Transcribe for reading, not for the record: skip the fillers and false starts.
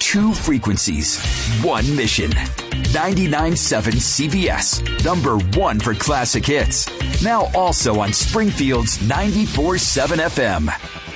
2 frequencies, 1 mission. 99.7 CBS, number 1 for classic hits. Now also on Springfield's 94.7 FM.